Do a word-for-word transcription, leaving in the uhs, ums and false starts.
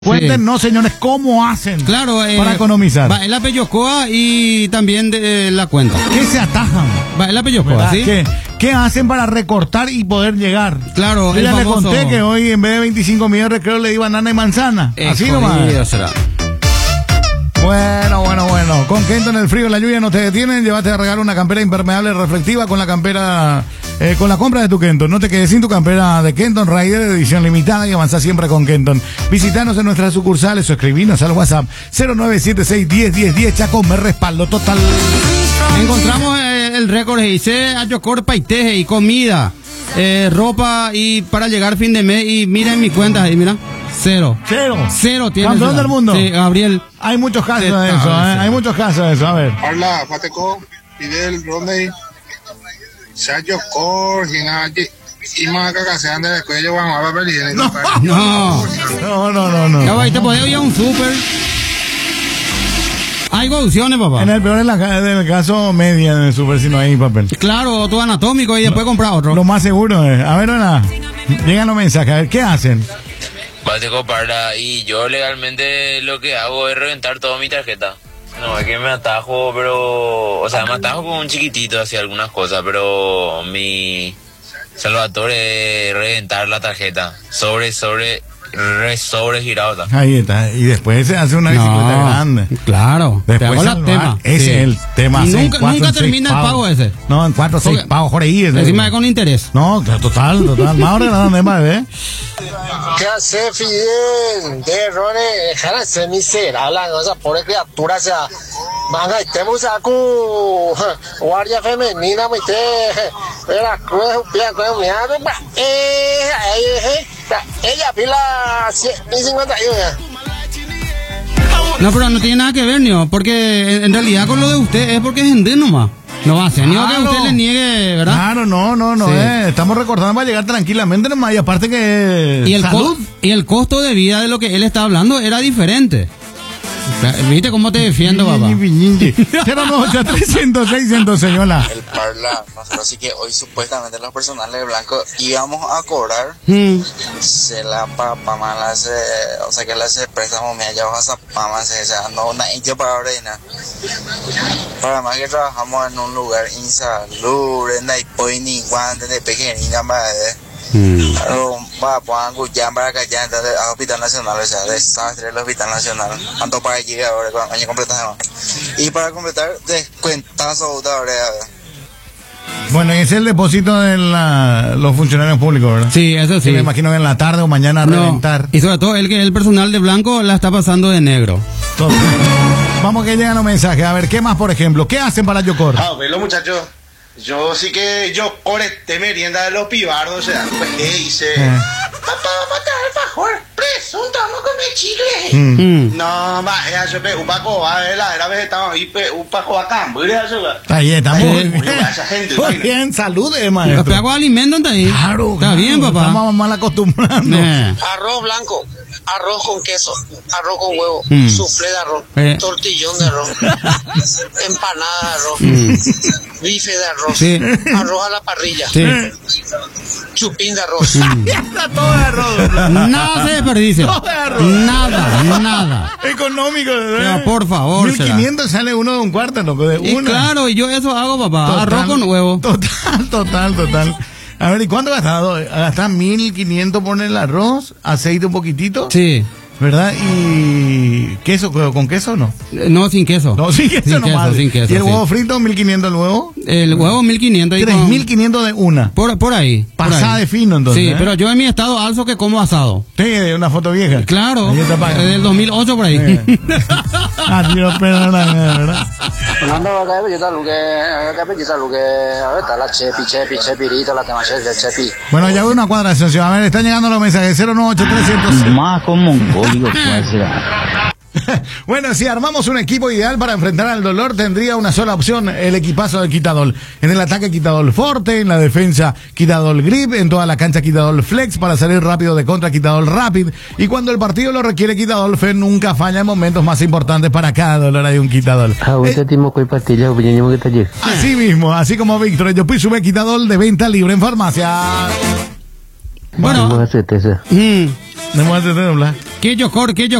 Cuéntenos, sí, señores, cómo hacen claro, eh, para economizar. Va en la Peyocoa y también de eh, la cuenta. ¿Qué se atajan? Va en la Peyocoa, ¿sí? ¿Qué, ¿Qué hacen para recortar y poder llegar? Claro, Yo el ya famoso... le conté que hoy en vez de veinticinco millones de recreo le di banana y manzana. Eh, Así nomás. será. Bueno, bueno, bueno. Con Kenton el frío y la lluvia no te detienen. Llévate a regalar una campera impermeable reflectiva con la campera, eh, con la compra de tu Kenton. No te quedes sin tu campera de Kenton Rider de edición limitada y avanza siempre con Kenton. Visítanos en nuestras sucursales o escribinos al WhatsApp cero nueve siete seis uno cero uno cero diez. Chaco, me respaldo total. Encontramos eh, el récord, dice Ayocor Paiteje y comida, eh, ropa y para llegar fin de mes. Y miren mi cuenta ahí, mira. Cero. Cero. Cero tiene. Campeón del mundo. Sí, Gabriel. Hay muchos casos de eso, ¿eh? Hay muchos casos de eso. A ver. Hola, Pateco, Fidel, Rodney, Sergio Cor, Ginachi, y más que se ande de cuello, vamos a ver pelear. No, no, no, no, no. Ya va, te podés ir a un súper. Hay opciones, papá. En el peor del caso, media en el súper si no hay papel. Claro, todo anatómico y después comprar otro. Lo más seguro es. A ver, hola. Llegan los mensajes. A ver, ¿qué hacen? Pateco, parla, y yo legalmente lo que hago es reventar toda mi tarjeta. No, es que me atajo, pero... O sea, me atajo con un chiquitito así algunas cosas, pero mi salvador es reventar la tarjeta. Sobre, sobre, re sobre girado. Ahí está. Y después se hace una bicicleta no, grande. Claro. Después te hago la tema. Ese Sí. es el tema. Y nunca, cuatro, nunca termina el pago ese. No, en cuatro o seis pagos, por ahí. Encima de con interés. No, total, total. Más ordenado, más, ¿eh? ¿Qué hace, Fidel? De errores, dejar de ser miserable, esa pobre criatura, o sea, manga, y tenemos a cu guardia femenina, muy te, era cruz, pia, cruz, mira, eh, eh, ella pila ciento cincuenta y uno. No, pero no tiene nada que ver, Nio, porque en realidad con lo de usted es porque es ender nomás. No va a ser, Nio, claro, que usted le niegue, ¿verdad? Claro, no, no, no, sí. eh, estamos recordando para llegar tranquilamente nomás, y aparte que... Y el, co y el costo de vida de lo que él está hablando era diferente. ¿Viste cómo te defiendo, papá? cero nueve ocho tres cero seis ciento seis, hola. El parla, nosotros sí que hoy supuestamente los personales de blanco íbamos a cobrar. Mm. Se la papá la hace, o sea que le hace préstamo, me allá vas a papá, se sea, no una indio para ordenar. Para más que trabajamos en un lugar insalubre, no hay pues ni guantes de pequeña madre. Mm. Va, puedan escuchar para acá ya, entonces al Hospital Nacional, o sea, desastre el Hospital Nacional. Tanto para llegar ahora, con año completo además. Y para completar, descuentazo ahora. Bueno, y ese es el depósito de la, los funcionarios públicos, ¿verdad? Sí, eso sí. sí. Me imagino que en la tarde o mañana a no, reventar. Y sobre todo el que el personal de blanco la está pasando de negro. Todo. Vamos que llegan los mensajes. A ver, ¿qué más, por ejemplo? ¿Qué hacen para Yocor? Ah, velo, muchachos. Yo sí que yo por este merienda de los pibardos, o sea, pues ¿qué hice? Eh. Papá, vamos a traer alfajor, presunto, vamos a comer chicle. Mm. No, más, ya se pe, un paco va de la era vegetal y pe, un paco acá, muy bien, eso. Ahí está, muy bien. Esa gente, muy bien, salud, maestro. Los pagos alimentan ahí. Claro, está claro, bien, papá. Estamos mal acostumbrando. Eh. Arroz blanco, arroz con queso, arroz con huevo, mm. soufflé de arroz, eh. tortillón de arroz, empanada de arroz, mm. bife de arroz, sí. arroz a la parrilla, sí. chupín de arroz. Mm. Todo de arroz. Nada se desperdicia. Todo de arroz. Nada, nada. Económico, ¿verdad? Por favor. mil quinientos sale uno de un cuarto, loco, de y una. Claro, y yo eso hago, papá. Total, arroz con huevo. Total, total, total. A ver, ¿y cuánto gastado? ¿Gastas mil quinientos por el arroz? ¿Aceite un poquitito? Sí. ¿Verdad? ¿Y queso? ¿Con queso o no? No, sin queso. No, sin queso sin nomás. Queso, sin queso, ¿Y el sí. huevo frito, mil quinientos el huevo? El huevo, mil quinientos. tres mil quinientos de una. Por, por ahí. Pasada de fino, entonces. Sí, ¿eh? pero yo en mi estado alzo que como asado. Sí, una foto vieja. Claro. Del dos mil ocho por ahí. Sí. Adiós, pero ¿verdad? Fernando, acá hay está lo que, acá está lo que, a ver, está la chepi, chepi, chepirito, la tema chepi, chepi. Bueno, ya voy una cuadra, socio. A ver, están llegando los mensajes. cero nueve ocho tres cero cero. Más como un código, Bueno, si armamos un equipo ideal para enfrentar al dolor, tendría una sola opción, el equipazo de Quitadol. En el ataque Quitadol Forte, en la defensa Quitadol Grip, en toda la cancha Quitadol Flex para salir rápido de contra Quitadol Rapid. Y cuando el partido lo requiere, Quitadol Fe nunca falla en momentos más importantes. Para cada dolor hay un Quitadol. Eh, así mismo, así como Víctor, yo pues sube Quitadol de venta libre en farmacia. Bueno, Vamos a hacer eso. Mm. No me vas a hacer, ¿Qué Yocor? ¿Qué